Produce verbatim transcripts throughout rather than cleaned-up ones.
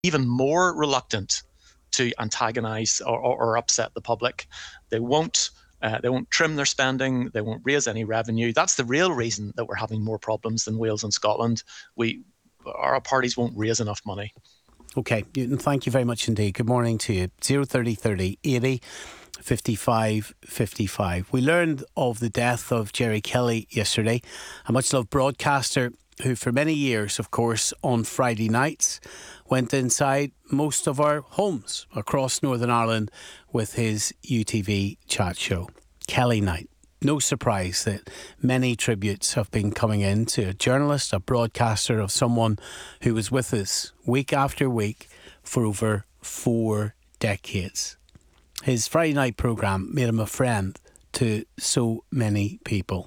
even more reluctant to antagonise or, or, or upset the public. They won't. Uh, they won't trim their spending. They won't raise any revenue. That's the real reason that we're having more problems than Wales and Scotland. We, our parties won't raise enough money. Okay, Newton, thank you very much indeed. Good morning to you. zero thirty thirty eighty fifty-five fifty-five. We learned of the death of Gerry Kelly yesterday, a much-loved broadcaster who for many years, of course, on Friday nights went inside most of our homes across Northern Ireland with his U T V chat show, Kelly Night. No surprise that many tributes have been coming in to a journalist, a broadcaster, of someone who was with us week after week for over four decades. His Friday night programme made him a friend to so many people.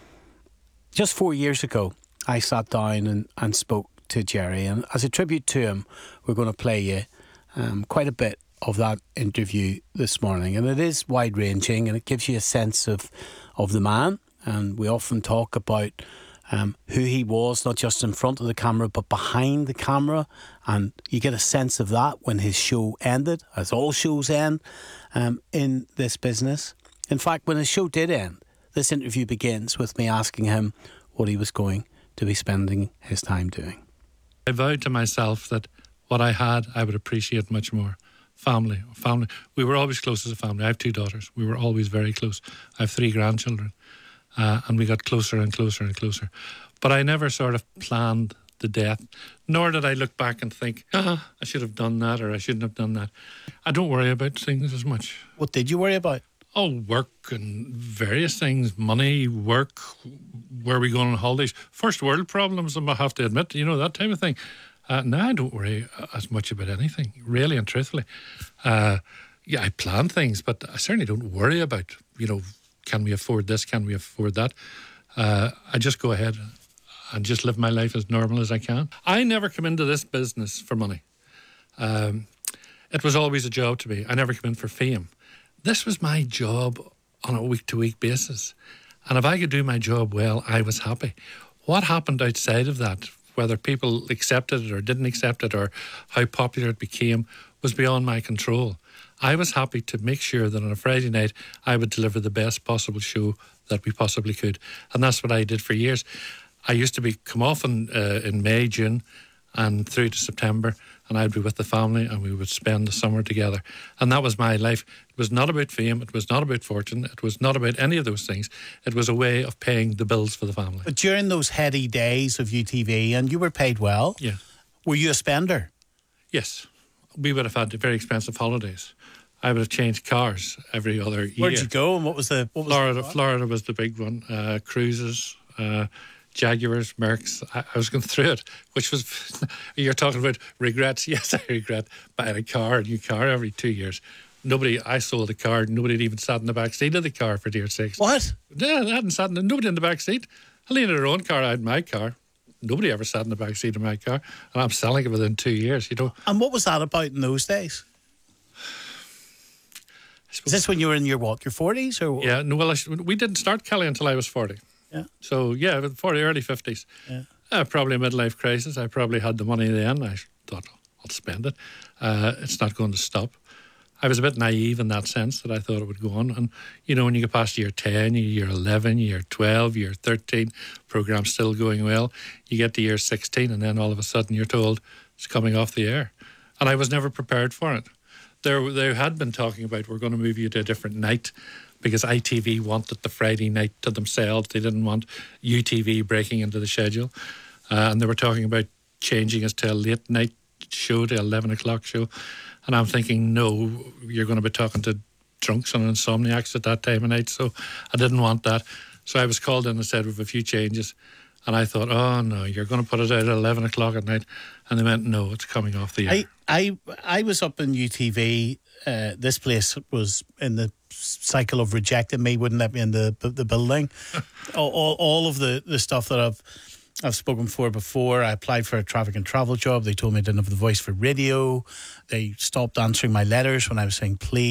Just four years ago, I sat down and, and spoke to Gerry, and as a tribute to him, we're going to play you um, quite a bit of that interview this morning. And it is wide-ranging, and it gives you a sense of, of the man. And we often talk about um, who he was, not just in front of the camera, but behind the camera. And you get a sense of that when his show ended, as all shows end um, in this business. In fact, when his show did end, this interview begins with me asking him what he was going to be spending his time doing. I vowed to myself that what I had, I would appreciate much more. Family, family. We were always close as a family. I have two daughters. We were always very close. I have three grandchildren. Uh, and we got closer and closer and closer. But I never sort of planned the death, nor did I look back and think, ah, I should have done that or I shouldn't have done that. I don't worry about things as much. What did you worry about? Oh, work and various things, money, work, where are we going on holidays, first world problems, I have to admit, you know, that type of thing. Uh, now I don't worry as much about anything, really and truthfully. Uh, yeah, I plan things, but I certainly don't worry about, you know, can we afford this, can we afford that? Uh, I just go ahead and just live my life as normal as I can. I never come into this business for money. Um, it was always a job to me. I never come in for fame. This was my job on a week-to-week basis. And if I could do my job well, I was happy. What happened outside of that, whether people accepted it or didn't accept it or how popular it became, was beyond my control. I was happy to make sure that on a Friday night I would deliver the best possible show that we possibly could. And that's what I did for years. I used to be come off in, uh, in May, June, and through to September, and I'd be with the family and we would spend the summer together. And that was my life. It was not about fame, it was not about fortune, it was not about any of those things. It was a way of paying the bills for the family. But during those heady days of U T V, and you were paid well, yeah. Were you a spender? Yes. We would have had very expensive holidays. I would have changed cars every other year. Where'd you go and what was the... What was Florida, the Florida was the big one. Uh, cruises, uh, Jaguars, Mercs. I, I was going through it, which was, you're talking about regrets. Yes, I regret buying a car, a new car every two years. Nobody, I sold a car, nobody had even sat in the back seat of the car, for dear sakes. What? Yeah, they hadn't sat in, nobody in the back seat. I leaned in their own car, I had my car. Nobody ever sat in the back seat of my car, and I'm selling it within two years, you know. And what was that about in those days? Is this when you were in your, what, your forties? Or yeah, no, well, I, we didn't start Kelly until I was forty. Yeah. So, yeah, forty, early fifties. Yeah. Uh, probably a midlife crisis. I probably had the money then. I thought, I'll spend it. Uh, it's not going to stop. I was a bit naive in that sense that I thought it would go on. And, you know, when you get past year ten, year eleven, year twelve, year thirteen, program's still going well. You get to year sixteen and then all of a sudden you're told it's coming off the air. And I was never prepared for it. There, they had been talking about we're going to move you to a different night because I T V wanted the Friday night to themselves. They didn't want U T V breaking into the schedule. Uh, and they were talking about changing us to a late night show, to eleven o'clock show. And I'm thinking, no, you're going to be talking to drunks and insomniacs at that time of night. So I didn't want that. So I was called in and said, with a few changes. And I thought, oh, no, you're going to put it out at eleven o'clock at night. And they went, no, it's coming off the air. I, I, I was up in U T V. Uh, this place was in the cycle of rejecting me, wouldn't let me in the, the building. all, all, all of the, the stuff that I've I've spoken for before. I applied for a traffic and travel job. They told me I didn't have the voice for radio. They stopped answering my letters when I was saying please.